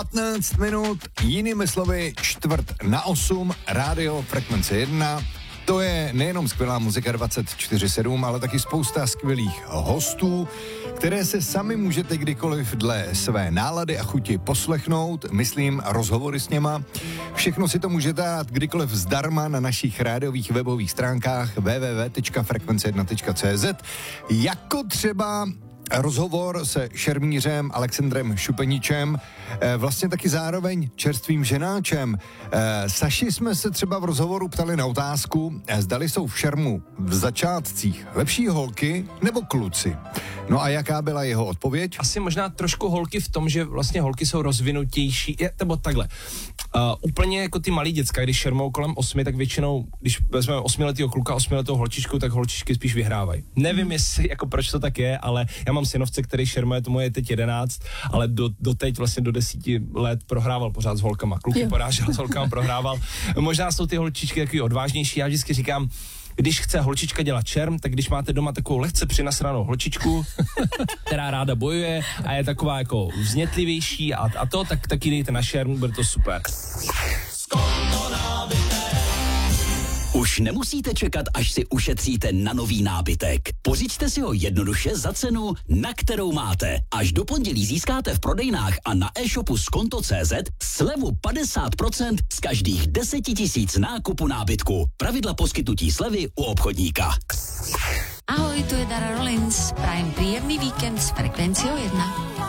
15 minut, jinými slovy 7:45, rádio Frekvence 1. To je nejenom skvělá muzika 24/7, ale taky spousta skvělých hostů, které se sami můžete kdykoliv dle své nálady a chuti poslechnout, myslím rozhovory s něma. Všechno si to můžete dát kdykoliv zdarma na našich rádiových webových stránkách www.frekvence1.cz, jako třeba rozhovor se šermířem Alexandrem Šupeničem, vlastně taky zároveň čerstvým ženáčem. Saši jsme se třeba v rozhovoru ptali na otázku, zdali jsou v šermu v začátcích lepší holky nebo kluci. No a jaká byla jeho odpověď? Asi možná trošku holky v tom, že vlastně holky jsou rozvinutější, nebo takhle. Úplně jako ty malí děcka, když šermou kolem 8, tak většinou, když vezmeme 8letýho kluka, 8letou holčičku, tak holčičky spíš vyhrávají. Nevím, jestli, jako proč to tak je, ale já mám synovce, který šermuje, tomu je teď 11, ale doteď vlastně do 10 let prohrával pořád s holkama. Kluky porážel, s holkama prohrával. Možná jsou ty holčičky takový odvážnější, já vždycky říkám, když chce holčička dělat šerm, tak když máte doma takovou lehce přinasranou holčičku, která ráda bojuje a je taková jako vznětlivější a to, tak ji dejte na šerm, bude to super. Už nemusíte čekat, až si ušetříte na nový nábytek. Pořiďte si ho jednoduše za cenu, na kterou máte. Až do pondělí získáte v prodejnách a na e-shopu skonto.cz slevu 50% z každých 10 000 nákupu nábytku. Pravidla poskytnutí slevy u obchodníka. Ahoj, tu je Dara Rollins. Prajem příjemný víkend s Frekvenciou 1.